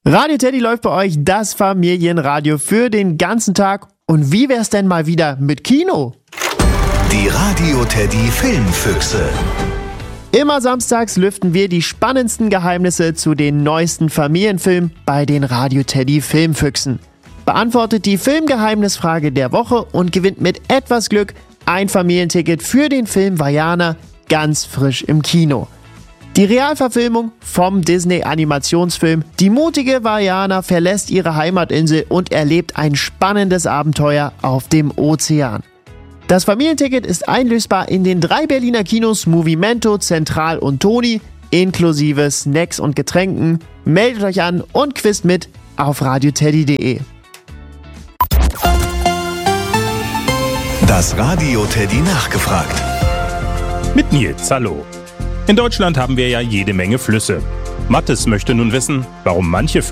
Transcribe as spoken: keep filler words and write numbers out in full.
Radio Teddy läuft bei euch, das Familienradio für den ganzen Tag. Und wie wär's denn mal wieder mit Kino? Die Radio Teddy Filmfüchse. Immer samstags lüften wir die spannendsten Geheimnisse zu den neuesten Familienfilmen bei den Radio Teddy Filmfüchsen. Beantwortet die Filmgeheimnisfrage der Woche und gewinnt mit etwas Glück ein Familienticket für den Film Vaiana ganz frisch im Kino. Die Realverfilmung vom Disney-Animationsfilm Die mutige Vaiana verlässt ihre Heimatinsel und erlebt ein spannendes Abenteuer auf dem Ozean. Das Familienticket ist einlösbar in den drei Berliner Kinos Movimento, Zentral und Toni, inklusive Snacks und Getränken. Meldet euch an und quizt mit auf radioteddy punkt de. Das Radio Teddy nachgefragt. Mit Nils, hallo. In Deutschland haben wir ja jede Menge Flüsse. Mathis möchte nun wissen, warum manche Flüsse